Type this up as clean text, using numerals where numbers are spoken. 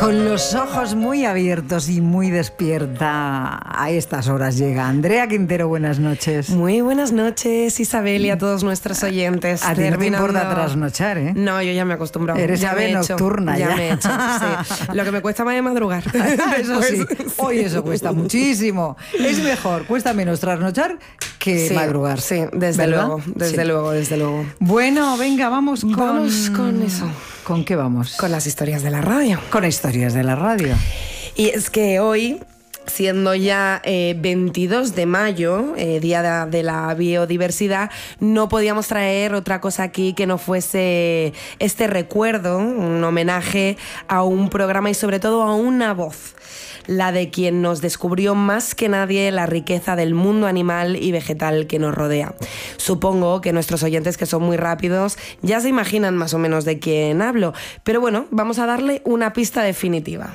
Con los ojos muy abiertos y muy despierta, a estas horas llega Andrea Quintero. Buenas noches. Muy buenas noches, Isabel, y a todos nuestros oyentes. A ti no te importa trasnochar, ¿eh? No, yo ya me he acostumbrado. Eres ya ave nocturna. Ya me he hecho, sí. Lo que me cuesta más es madrugar. Eso sí, hoy eso cuesta muchísimo. Es mejor, cuesta menos trasnochar que madrugar. Sí, desde luego. Bueno, venga, vamos con eso. ¿Con qué vamos? Con las historias de la radio. Con historias de la radio. Y es que hoy, siendo ya 22 de mayo, Día de la Biodiversidad, no podíamos traer otra cosa aquí que no fuese este recuerdo, un homenaje a un programa y sobre todo a una voz, la de quien nos descubrió más que nadie la riqueza del mundo animal y vegetal que nos rodea. Supongo que nuestros oyentes, que son muy rápidos, ya se imaginan más o menos de quién hablo, pero bueno, vamos a darle una pista definitiva.